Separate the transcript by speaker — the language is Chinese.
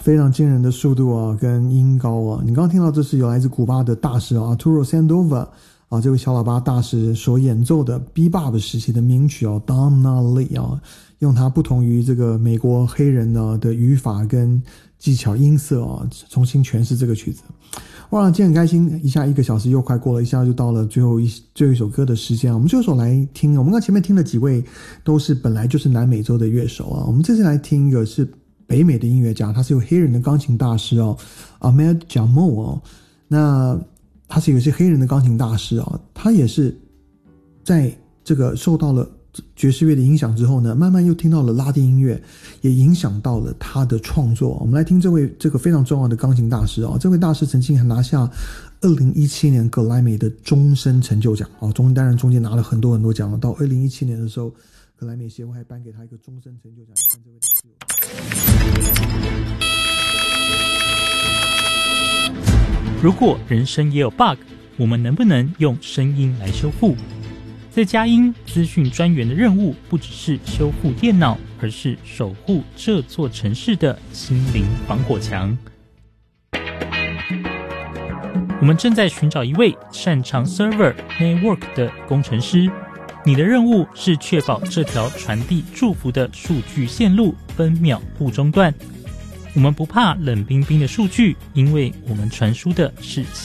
Speaker 1: 非常惊人的速度啊，跟音高啊！你刚刚听到这是有来自古巴的大师啊 Arturo Sandoval 啊，这位小喇叭大师所演奏的 Bebop 时期的名曲啊 Donna Lee 啊，用他不同于这个美国黑人的语法跟技巧音色啊，重新诠释这个曲子。哇，今天很开心，一下1个小时又快过了，一下就到了最后一首歌的时间啊。我们最后一首来听，我们刚前面听了几位都是本来就是南美洲的乐手啊，我们这次来听一个是北美的音乐家，他是有黑人的钢琴大师哦 Ahmed Jamal 哦，那他是有些黑人的钢琴大师啊，他也是在这个受到了爵士乐的影响之后呢，慢慢又听到了拉丁音乐，也影响到了他的创作。我们来听这个非常重要的钢琴大师啊，这位大师曾经还拿下2017年格莱美的终身成就奖啊，当然中间拿了很多奖，到2017年的时候，格莱美协会还颁给他一个终身成就奖。看这位大师
Speaker 2: 如果人生也有 bug， 我们能不能用声音来修复？在佳音资讯专员的任务不只是修复电脑，而是守护这座城市的心灵防火墙。我们正在寻找一位擅长 server network 的工程师，你的任务是确保这条传递祝福的数据线路分秒不中断。我们不怕冷冰冰的数据，因为我们传输的是